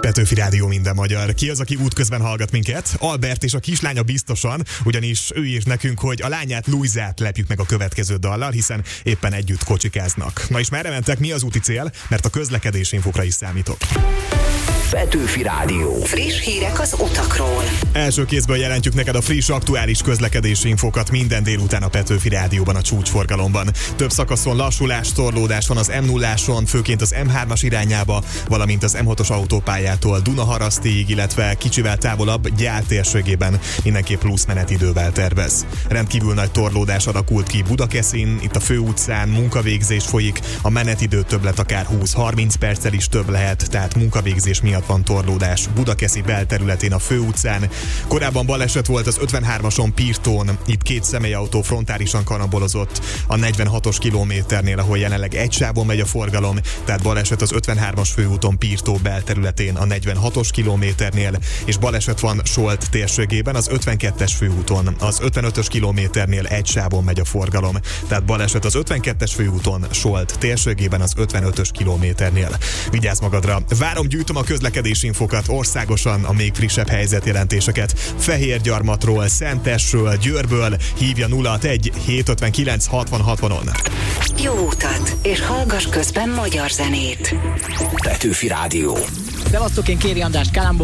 Petőfi Rádió minden magyar. Ki az, aki útközben hallgat minket? Albert és a kislánya biztosan, ugyanis ő írt nekünk, hogy a lányát, Luizát lepjük meg a következő dallal, hiszen éppen együtt kocsikáznak. Na és merre mentek, mi az úti cél? Mert a közlekedési infokra is számítok. Petőfi Rádió. Friss hírek az utakról. Első kézből jelentjük neked a friss, aktuális közlekedési infokat minden délután a Petőfi Rádióban a csúcsforgalomban. Több szakaszon lassulás, torlódás van az M0-áson, főként az M3-as irányába, valamint az M6-os autópályától Dunaharasztig, illetve kicsivel távolabb Gyál térségében mindenképp plusz menetidővel tervez. Rendkívül nagy torlódás alakult ki Budakeszin, itt a főutcán munkavégzés folyik, a menetidő többlet akár 20-30 perccel is több lehet, tehát munkavégzés miatt van torlódás Budakeszi belterületén a főutcán. Korábban baleset volt az 53-ason Pirtón, itt két személyautó frontálisan karambolozott a 46-os kilométernél, ahol jelenleg egy sávon megy a forgalom, tehát baleset az 53-as főúton Pirtó belterületén a 46-os kilométernél, és baleset van Solt térségében az 52-es főúton, az 55-ös kilométernél egy sávon megy a forgalom, tehát baleset az 52-es főúton Solt térségében az 55-ös kilométernél. Vigyázz magadra! Várom, gyűjtöm a közlekedési infokat országosan, a még frissebb helyzetjelentéseket Fehérgyarmatról, Szentesről, Győrből. Hívja 061 759 60 60-on. Jó utat, és hallgass közben magyar zenét. Petőfi Rádió. Szevasztok, én Kéri András Kalambó